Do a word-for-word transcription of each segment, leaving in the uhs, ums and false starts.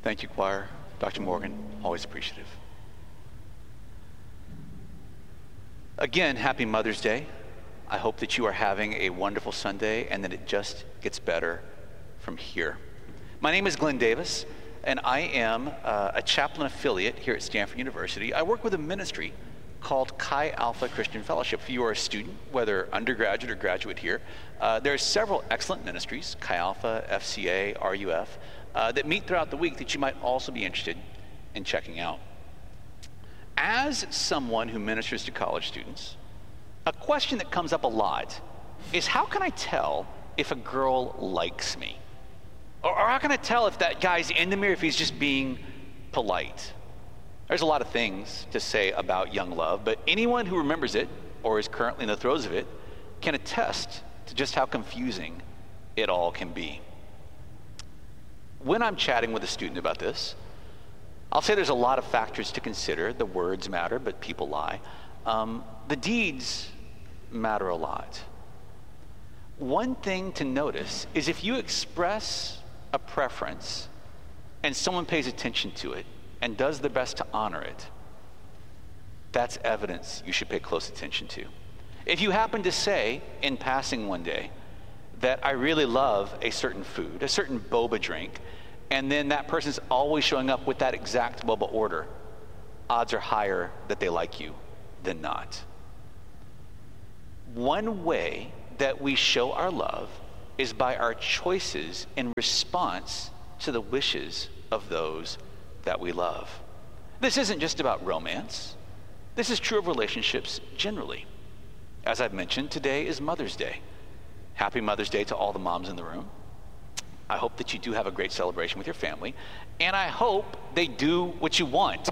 Thank you, choir. Doctor Morgan, always appreciative. Again, happy Mother's Day. I hope that you are having a wonderful Sunday and that it just gets better from here. My name is Glenn Davis, and I am uh, a chaplain affiliate here at Stanford University. I work with a ministry called Chi Alpha Christian Fellowship. If you are a student, whether undergraduate or graduate here, uh, there are several excellent ministries, Chi Alpha, F C A, R U F, uh, that meet throughout the week that you might also be interested in checking out. As someone who ministers to college students, a question that comes up a lot is, how can I tell if a girl likes me? Or, or how can I tell if that guy's into me or if he's just being polite? There's a lot of things to say about young love, but anyone who remembers it or is currently in the throes of it can attest to just how confusing it all can be. When I'm chatting with a student about this, I'll say there's a lot of factors to consider. The words matter, but people lie. Um, the deeds matter a lot. One thing to notice is if you express a preference and someone pays attention to it and does their best to honor it, that's evidence you should pay close attention to. If you happen to say in passing one day that I really love a certain food, a certain boba drink, and then that person's always showing up with that exact boba order, odds are higher that they like you than not. One way that we show our love is by our choices in response to the wishes of those that we love. This isn't just about romance. This is true of relationships generally. As I've mentioned, today is Mother's Day. Happy Mother's Day to all the moms in the room. I hope that you do have a great celebration with your family, and I hope they do what you want.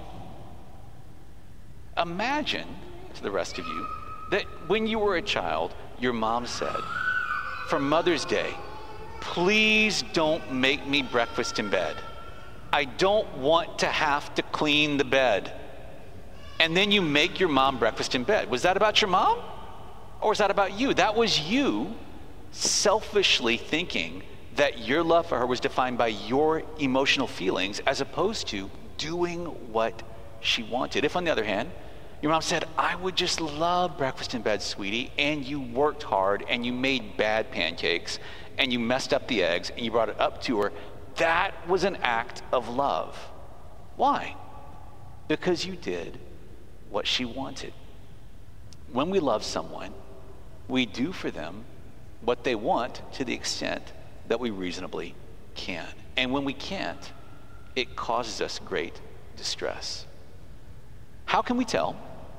Imagine, to the rest of you, that when you were a child, your mom said, for Mother's Day, please don't make me breakfast in bed. I don't want to have to clean the bed. And then you make your mom breakfast in bed. Was that about your mom? Or was that about you? That was you selfishly thinking that your love for her was defined by your emotional feelings as opposed to doing what she wanted. If, on the other hand, your mom said, I would just love breakfast in bed, sweetie, and you worked hard and you made bad pancakes and you messed up the eggs and you brought it up to her, that was an act of love. Why? Because you did what she wanted. When we love someone, we do for them what they want to the extent that we reasonably can. And when we can't, it causes us great distress. How can we tell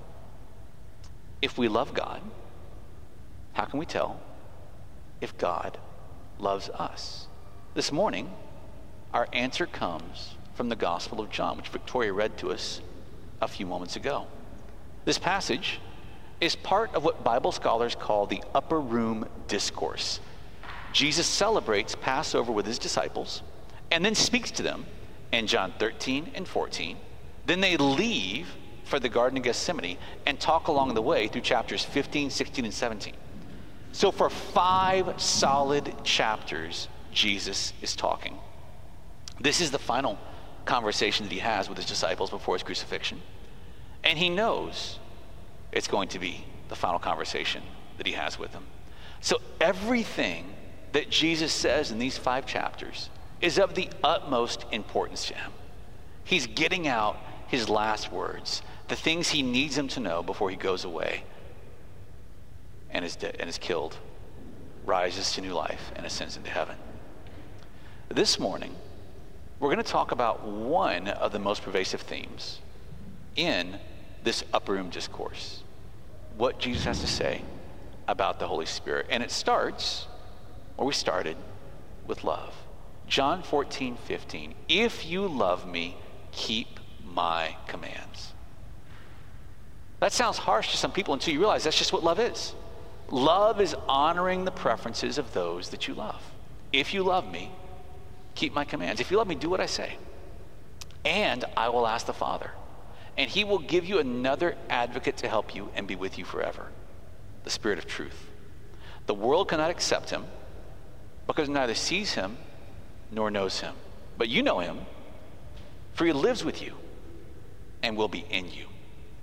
if we love God? How can we tell if God loves us? This morning, our answer comes from the Gospel of John, which Victoria read to us a few moments ago. This passage is part of what Bible scholars call the upper room discourse. Jesus celebrates Passover with his disciples and then speaks to them in John thirteen and fourteen. Then they leave for the Garden of Gethsemane and talk along the way through chapters fifteen, sixteen, and seventeen. So for five solid chapters, Jesus is talking. This is the final conversation that he has with his disciples before his crucifixion. And he knows it's going to be the final conversation that he has with them. So everything that Jesus says in these five chapters is of the utmost importance to him. He's getting out his last words, the things he needs them to know before he goes away and is dead and is killed, rises to new life, and ascends into heaven. This morning, we're going to talk about one of the most pervasive themes in this upper room discourse, what Jesus has to say about the Holy Spirit. And it starts where we started, with love. John fourteen, fifteen. If you love me, keep my commands. That sounds harsh to some people until you realize that's just what love is. Love is honoring the preferences of those that you love. If you love me, keep my commands. If you love me, do what I say. And I will ask the Father, and he will give you another advocate to help you and be with you forever, the Spirit of truth. The world cannot accept him because it neither sees him nor knows him. But you know him, for he lives with you and will be in you.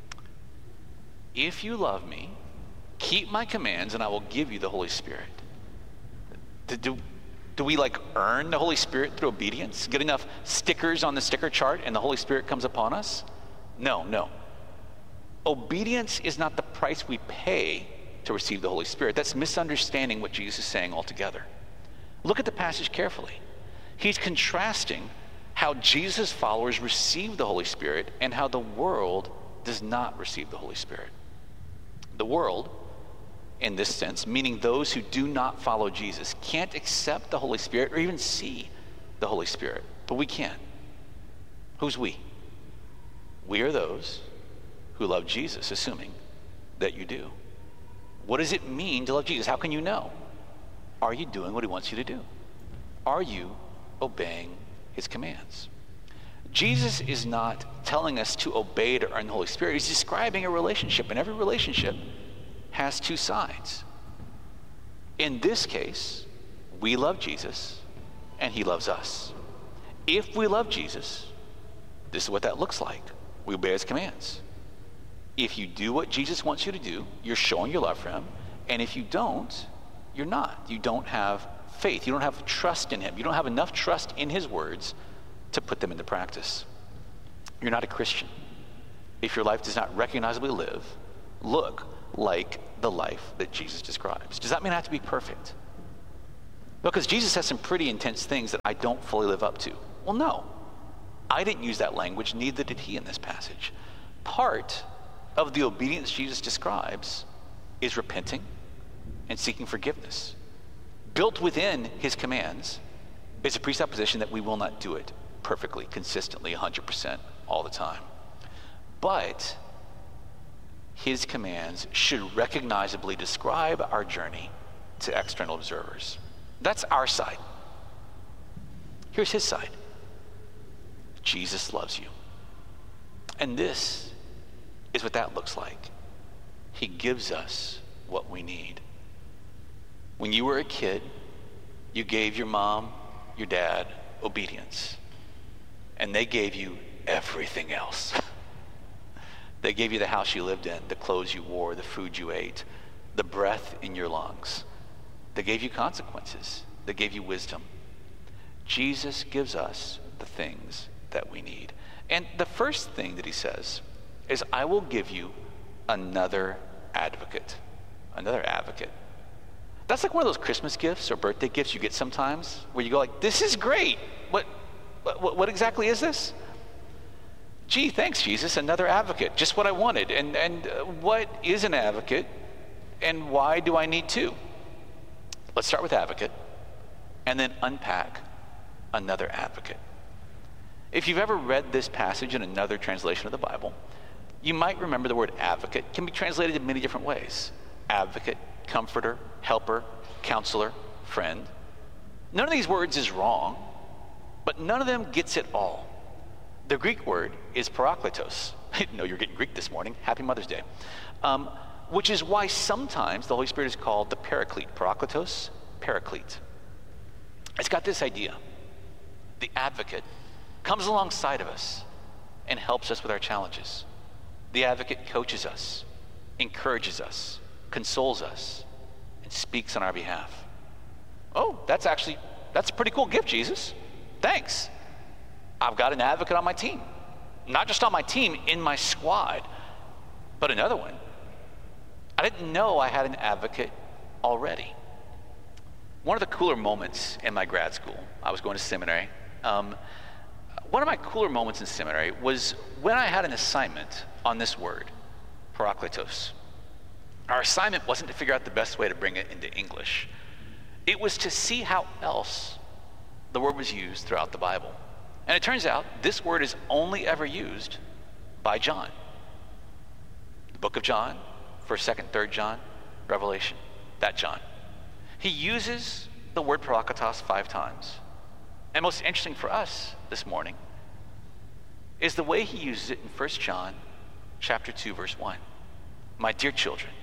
If you love me, keep my commands, and I will give you the Holy Spirit. Do, do, do we like earn the Holy Spirit through obedience? Get enough stickers on the sticker chart and the Holy Spirit comes upon us? No, no. Obedience is not the price we pay to receive the Holy Spirit. That's misunderstanding what Jesus is saying altogether. Look at the passage carefully. He's contrasting how Jesus' followers receive the Holy Spirit and how the world does not receive the Holy Spirit. The world, in this sense, meaning those who do not follow Jesus, can't accept the Holy Spirit or even see the Holy Spirit. But we can. Who's we? We are those who love Jesus, assuming that you do. What does it mean to love Jesus? How can you know? Are you doing what he wants you to do? Are you obeying his commands? Jesus is not telling us to obey to earn the Holy Spirit. He's describing a relationship, and every relationship has two sides. In this case, we love Jesus, and he loves us. If we love Jesus, this is what that looks like. We obey his commands. If you do what Jesus wants you to do, you're showing your love for him, and if you don't, you're not. You don't have faith. You don't have trust in him. You don't have enough trust in his words to put them into practice. You're not a Christian if your life does not recognizably live, look like the life that Jesus describes. Does that mean I have to be perfect? Because Jesus has some pretty intense things that I don't fully live up to. Well, no. I didn't use that language, neither did he in this passage. Part of the obedience Jesus describes is repenting and seeking forgiveness. Built within his commands is a presupposition that we will not do it perfectly, consistently, one hundred percent all the time. But his commands should recognizably describe our journey to external observers. That's our side. Here's his side. Jesus loves you. And this is what that looks like. He gives us what we need. When you were a kid, you gave your mom, your dad, obedience. And they gave you everything else. They gave you the house you lived in, the clothes you wore, the food you ate, the breath in your lungs. They gave you consequences. They gave you wisdom. Jesus gives us the things that we need. And the first thing that he says is, I will give you another advocate. Another advocate. That's like one of those Christmas gifts or birthday gifts you get sometimes where you go like, this is great. What, what, what exactly is this? Gee, thanks, Jesus, another advocate. Just what I wanted. And, and uh, what is an advocate and why do I need two? Let's start with advocate and then unpack another advocate. If you've ever read this passage in another translation of the Bible, you might remember the word advocate can be translated in many different ways. Advocate, comforter, helper, counselor, friend. None of these words is wrong, but none of them gets it all. The Greek word is parakletos. I know you're getting Greek this morning. Happy Mother's Day. Um, which is why sometimes the Holy Spirit is called the Paraclete. Parakletos, Paraclete. It's got this idea. The advocate comes alongside of us and helps us with our challenges. The advocate coaches us, encourages us, consoles us, and speaks on our behalf. Oh, that's actually, that's a pretty cool gift, Jesus. Thanks. I've got an advocate on my team. Not just on my team, in my squad, but another one. I didn't know I had an advocate already. One of the cooler moments in my grad school, I was going to seminary. Um, one of my cooler moments in seminary was when I had an assignment on this word, parakletos. Our assignment wasn't to figure out the best way to bring it into English. It was to see how else the word was used throughout the Bible. And it turns out this word is only ever used by John. The book of John, first, second, third John, Revelation, that John. He uses the word parakletos five times. And most interesting for us this morning is the way he uses it in First John chapter two, verse one. My dear children,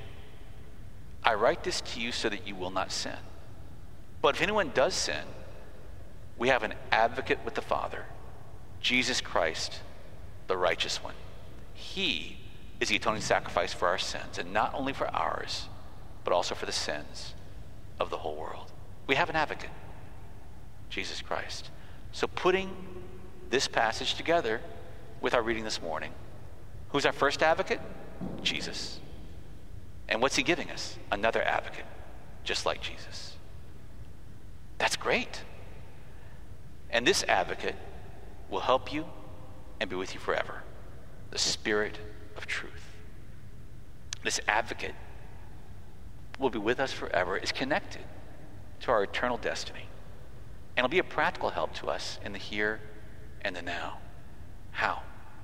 I write this to you so that you will not sin. But if anyone does sin, we have an advocate with the Father, Jesus Christ, the righteous one. He is the atoning sacrifice for our sins, and not only for ours, but also for the sins of the whole world. We have an advocate, Jesus Christ. So putting this passage together with our reading this morning, who's our first advocate? Jesus. And what's he giving us? Another advocate, just like Jesus. That's great. And this advocate will help you and be with you forever. The Spirit of truth. This advocate will be with us forever, is connected to our eternal destiny. And it'll be a practical help to us in the here and the now. How?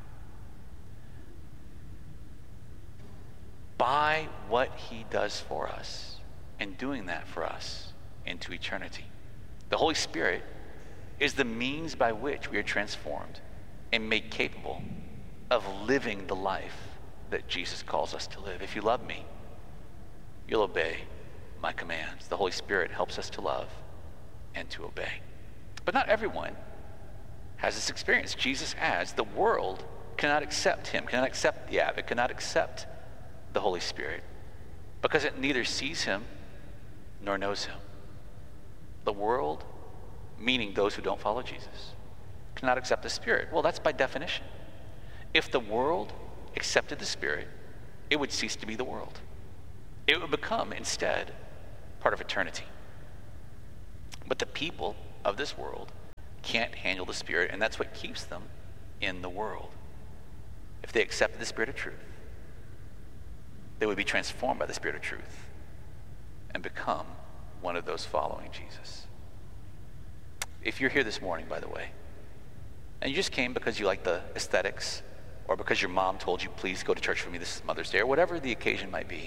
By what he does for us, and doing that for us into eternity. The Holy Spirit is the means by which we are transformed and made capable of living the life that Jesus calls us to live. If you love me, you'll obey my commands. The Holy Spirit helps us to love and to obey. But not everyone has this experience. Jesus adds, the world cannot accept him, cannot accept the advocate, cannot accept the Holy Spirit, because it neither sees him nor knows him. The world, meaning those who don't follow Jesus, cannot accept the Spirit. Well, that's by definition. If the world accepted the Spirit, it would cease to be the world. It would become, instead, part of eternity. But the people of this world can't handle the Spirit, and that's what keeps them in the world. If they accepted the Spirit of truth, they would be transformed by the Spirit of truth and become one of those following Jesus. If you're here this morning, by the way, and you just came because you like the aesthetics, or because your mom told you, please go to church for me this Mother's Day, or whatever the occasion might be,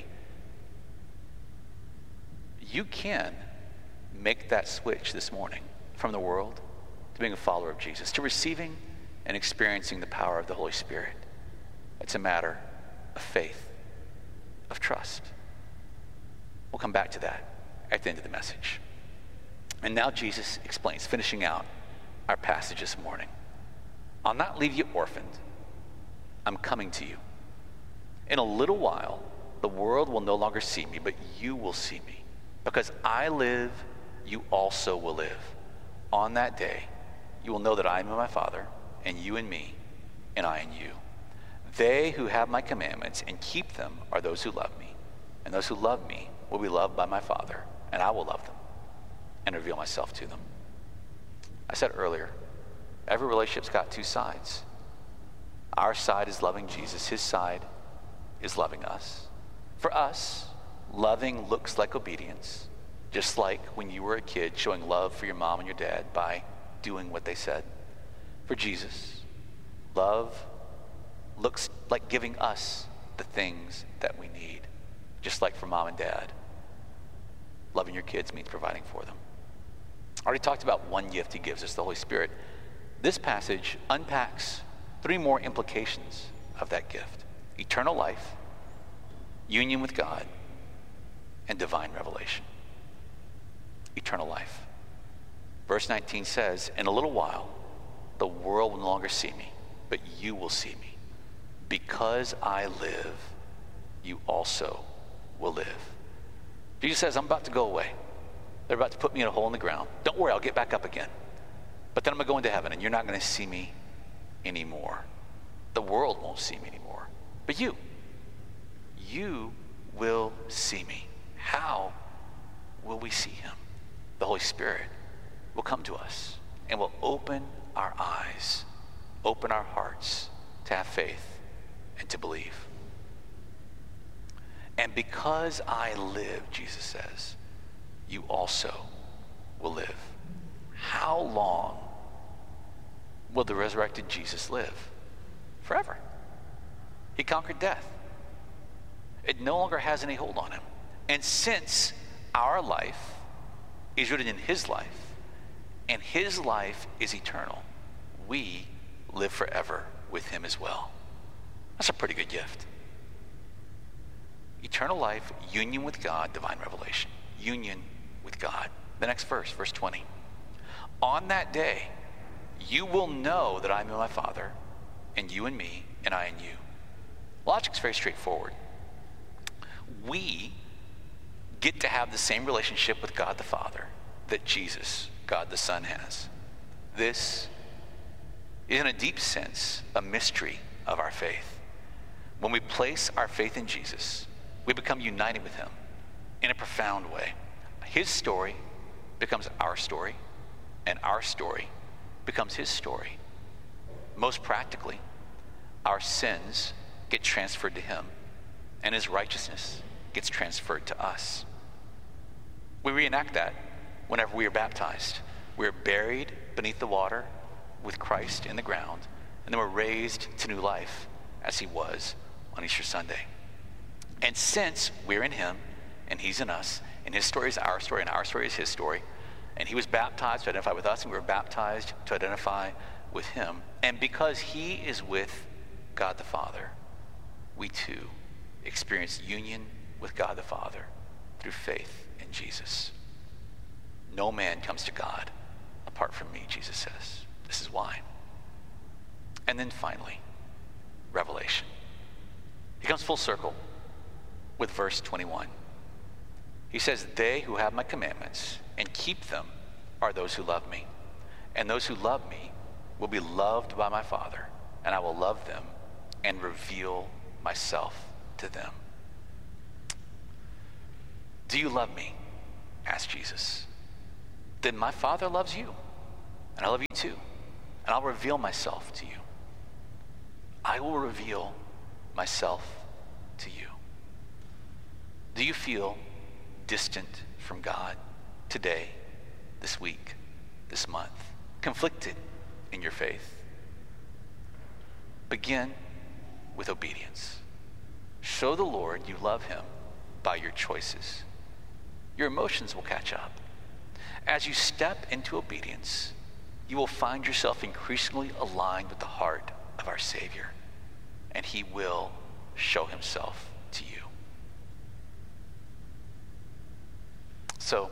you can make that switch this morning from the world to being a follower of Jesus, to receiving and experiencing the power of the Holy Spirit. It's a matter of faith, of trust. We'll come back to that at the end of the message. And now Jesus explains, finishing out our passage this morning. I'll not leave you orphaned. I'm coming to you. In a little while, the world will no longer see me, but you will see me. Because I live, you also will live. On that day, you will know that I am in my Father, and you in me, and I in you. They who have my commandments and keep them are those who love me. And those who love me will be loved by my Father, and I will love them and reveal myself to them. I said earlier, every relationship's got two sides. Our side is loving Jesus. His side is loving us. For us, loving looks like obedience, just like when you were a kid showing love for your mom and your dad by doing what they said. For Jesus, love looks like giving us the things that we need, just like for mom and dad. Loving your kids means providing for them. I already talked about one gift he gives us, the Holy Spirit. This passage unpacks three more implications of that gift: eternal life, union with God, and divine revelation. Eternal life. Verse nineteen says, in a little while, the world will no longer see me, but you will see me. Because I live, you also will live. Jesus says, I'm about to go away. They're about to put me in a hole in the ground. Don't worry, I'll get back up again. But then I'm going to go into heaven, and you're not going to see me anymore. The world won't see me anymore. But you, you will see me. How will we see him? The Holy Spirit will come to us and will open our eyes, open our hearts to have faith and to believe. And because I live, Jesus says, you also will live. How long will the resurrected Jesus live? Forever. He conquered death. It no longer has any hold on him. And since our life is rooted in his life, and his life is eternal, we live forever with him as well. That's a pretty good gift. Eternal life, union with God, divine revelation. Union with God. The next verse, verse twenty. On that day, you will know that I am in my Father, and you in me, and I in you. Logic's very straightforward. We get to have the same relationship with God the Father that Jesus, God the Son, has. This is, in a deep sense, a mystery of our faith. When we place our faith in Jesus, we become united with him in a profound way. His story becomes our story, and our story becomes his story. Most practically, our sins get transferred to him, and his righteousness gets transferred to us. We reenact that whenever we are baptized. We are buried beneath the water with Christ in the ground, and then we're raised to new life as he was on Easter Sunday. And since we're in him and he's in us, and his story is our story and our story is his story, and he was baptized to identify with us and we were baptized to identify with him, and because he is with God the Father, we too experience union with God the Father through faith in Jesus. No man comes to God apart from me, Jesus says. This is why. And then finally, Revelation. He comes full circle with verse twenty-one. He says, they who have my commandments and keep them are those who love me. And those who love me will be loved by my Father, and I will love them and reveal myself to them. Do you love me? Asked Jesus. Then my Father loves you, and I love you too, and I'll reveal myself to you. I will reveal myself to you. Do you feel distant from God today, this week, this month, conflicted in your faith? Begin with obedience. Show the Lord you love him by your choices. Your emotions will catch up. As you step into obedience, you will find yourself increasingly aligned with the heart of our Savior, and he will show himself to you. So,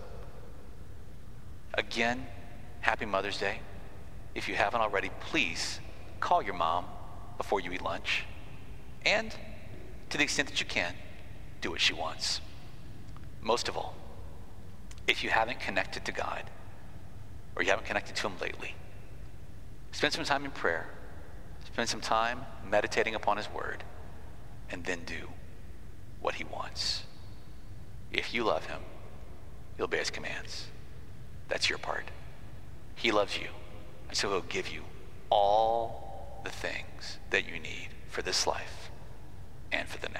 again, happy Mother's Day. If you haven't already, please call your mom before you eat lunch. And to the extent that you can, do what she wants. Most of all, if you haven't connected to God, or you haven't connected to him lately, spend some time in prayer, spend some time meditating upon his word, and then do what he wants. If you love him, you'll obey his commands. That's your part. He loves you, and so he'll give you all the things that you need for this life and for the next.